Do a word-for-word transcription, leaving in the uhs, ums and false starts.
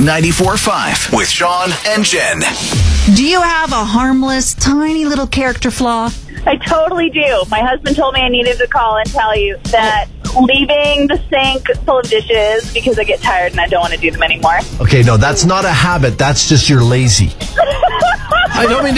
ninety-four point five with Sean and Jen. Do you have a harmless, tiny little character flaw? I totally do. My husband told me I needed to call and tell you that leaving the sink full of dishes because I get tired and I don't want to do them anymore. Okay, no, that's not a habit. That's just you're lazy. I don't mean